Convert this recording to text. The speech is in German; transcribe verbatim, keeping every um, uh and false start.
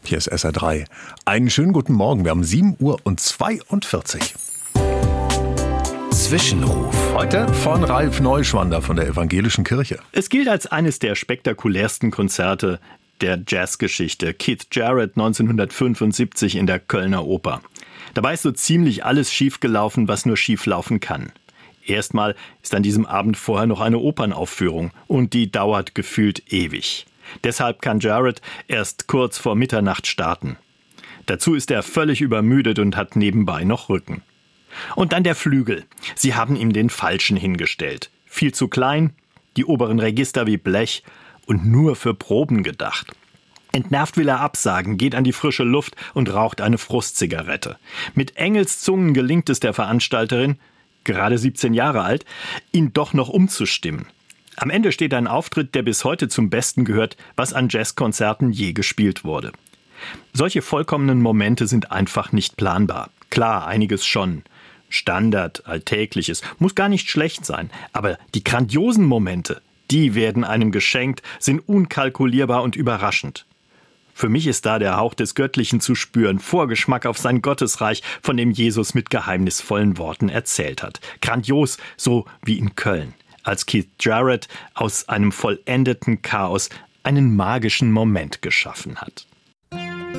Hier ist S R drei. Einen schönen guten Morgen. Wir haben sieben Uhr und zweiundvierzig. Zwischenruf. Heute von Ralf Neuschwander von der Evangelischen Kirche. Es gilt als eines der spektakulärsten Konzerte der Jazzgeschichte. Keith Jarrett neunzehnhundertfünfundsiebzig in der Kölner Oper. Dabei ist so ziemlich alles schiefgelaufen, was nur schieflaufen kann. Erstmal ist an diesem Abend vorher noch eine Opernaufführung und die dauert gefühlt ewig. Deshalb kann Jarrett erst kurz vor Mitternacht starten. Dazu ist er völlig übermüdet und hat nebenbei noch Rücken. Und dann der Flügel. Sie haben ihm den falschen hingestellt. Viel zu klein, die oberen Register wie Blech und nur für Proben gedacht. Entnervt will er absagen, geht an die frische Luft und raucht eine Frustzigarette. Mit Engelszungen gelingt es der Veranstalterin, gerade siebzehn Jahre alt, ihn doch noch umzustimmen. Am Ende steht ein Auftritt, der bis heute zum Besten gehört, was an Jazzkonzerten je gespielt wurde. Solche vollkommenen Momente sind einfach nicht planbar. Klar, einiges schon. Standard, Alltägliches, muss gar nicht schlecht sein. Aber die grandiosen Momente, die werden einem geschenkt, sind unkalkulierbar und überraschend. Für mich ist da der Hauch des Göttlichen zu spüren, Vorgeschmack auf sein Gottesreich, von dem Jesus mit geheimnisvollen Worten erzählt hat. Grandios, so wie in Köln, als Keith Jarrett aus einem vollendeten Chaos einen magischen Moment geschaffen hat.